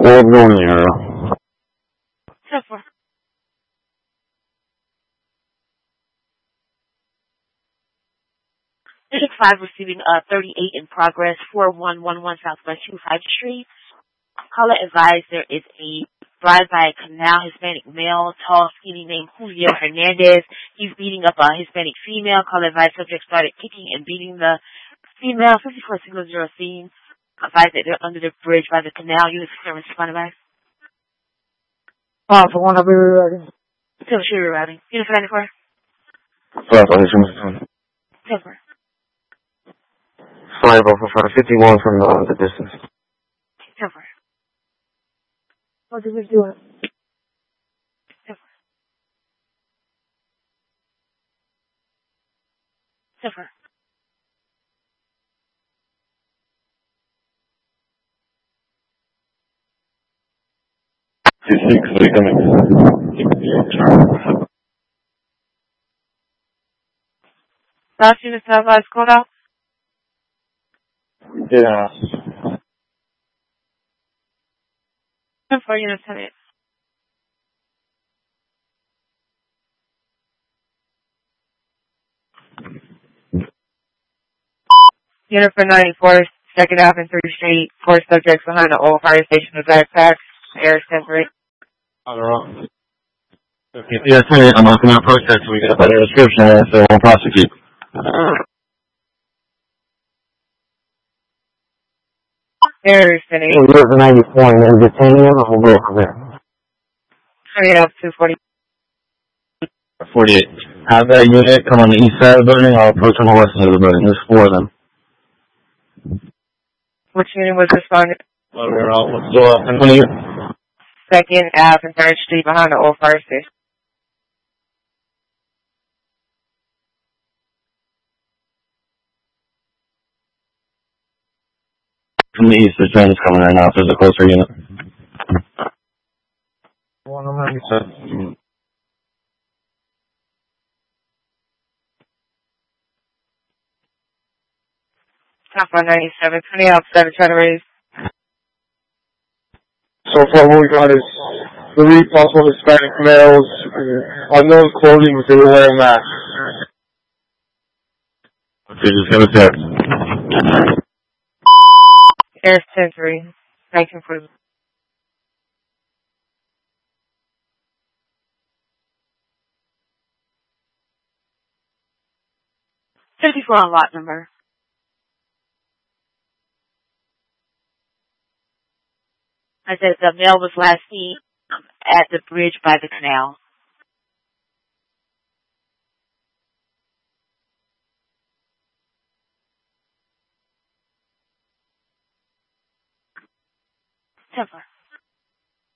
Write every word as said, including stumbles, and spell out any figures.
What's going on here? ten four. District five receiving uh, thirty-eight in progress, four one one one Southwest two five Street. Caller advised there is a drive-by canal Hispanic male, tall, skinny, named Julio Hernandez. He's beating up a Hispanic female. Caller advised subject started kicking and beating the female. fifty-four signal zero scene. Advised that they're under the bridge by the canal. Unit service responded by. Oh, for one, I'll be rerouting. Still sure rerouting. Unit ninety-four. Five, I just ten four. Five over fifty-one from uh, the distance. ten four. What did we do? ten four. ten four. Two six, what are you coming? Last unit advised code out. Yeah. ten four unit ten eight. Unit for ninety-four, second Avenue, third Street, four subjects behind the old fire station with backpacks. Air ten three. Okay. Yeah, sorry, I'm looking at protest so we get a better description and so we'll prosecute. Air ten eight. We'll do it for ninety-four and then detain him, and we'll go from there. Turn it up to forty. forty-eight. Have that unit come on the east side of the building, I'll approach on the west side of the building. There's four of them. Which unit was responding? Well, we're out. Let's go up. And one of you. Second Avenue and third Street behind the old fire station. From the east, the train is coming right now, if there's a closer unit. One of them. Top one ninety-seven, twenty out seven, trying to raise. So far what we got is three possible Hispanic males, unknown clothing, but they were wearing masks. Okay, just gonna text. Air ten three, nineteen forty. fifty-four on lot number. I said the male was last seen at the bridge by the canal. ten four.